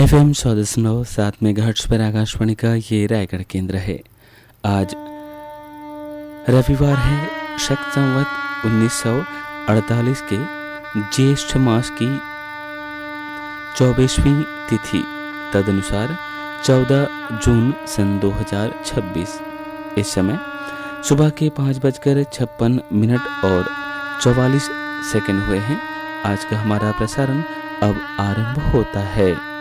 FM 100.7 megahertz पर आकाशवाणी का ये रायगढ़ केंद्र है। आज रविवार है, शक संवत 1948 के ज्येष्ठ मास की 24वीं तिथि, तदनुसार 14 जून सन 2026। इस समय सुबह के 5:56 और 44 सेकंड हुए हैं। आज का हमारा प्रसारण अब आरंभ होता है।